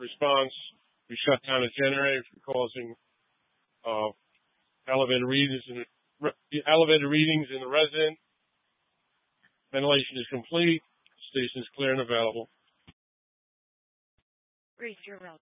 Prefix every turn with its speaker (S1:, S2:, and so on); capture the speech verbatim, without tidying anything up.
S1: response. We shut down a generator causing uh, elevated readings in the, elevated readings in the resident. Ventilation is complete. Station is clear and available.
S2: Reach your route.